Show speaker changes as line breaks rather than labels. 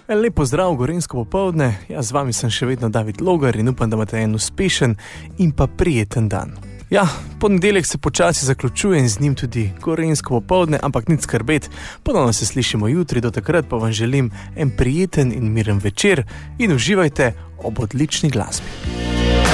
Lepo zdrav, gorenjsko popoldne. Z vami sem še vedno David Logar in upam, da imate en uspešen in pa prijeten dan. Ponedeljek se počasi zaključuje in z njim tudi gorenjsko popoldne, ampak nič skrbeti. Ponovno se slišimo jutri, do takrat pa vam želim en prijeten in miren večer in uživajte ob odlični glasbi.